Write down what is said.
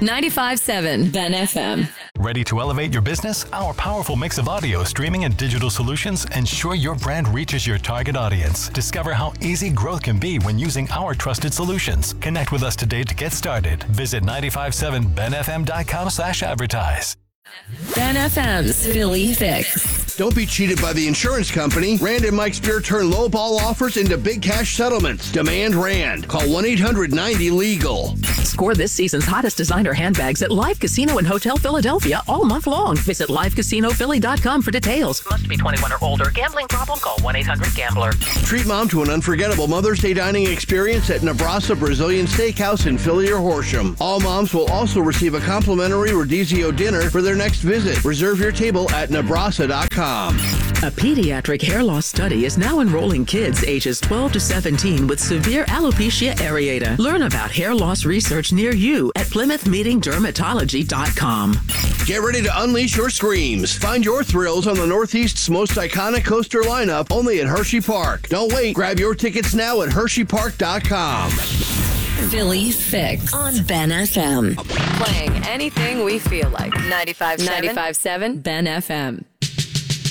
95.7 Ben FM. Ready to elevate your business? Our powerful mix of audio, streaming, and digital solutions ensure your brand reaches your target audience. Discover how easy growth can be when using our trusted solutions. Connect with us today to get started. Visit 957benfm.com/advertise. Ben FM's Philly Fix. Don't be cheated by the insurance company. Rand and Mike Spear turn lowball offers into big cash settlements. Demand Rand. Call 1-800-90-LEGAL. Score this season's hottest designer handbags at Live Casino and Hotel Philadelphia all month long. Visit livecasinophilly.com for details. Must be 21 or older. Gambling problem? Call 1-800-GAMBLER. Treat mom to an unforgettable Mother's Day dining experience at Nebraska Brazilian Steakhouse in Philly or Horsham. All moms will also receive a complimentary Rodizio dinner for their next visit. Reserve your table at Nebraska.com. A pediatric hair loss study is now enrolling kids ages 12 to 17 with severe alopecia areata. Learn about hair loss research near you at PlymouthMeetingDermatology.com. Get ready to unleash your screams. Find your thrills on the Northeast's most iconic coaster lineup only at Hershey Park. Don't wait. Grab your tickets now at HersheyPark.com. Philly Fix on Ben FM. Playing anything we feel like. 95.7 Ben FM.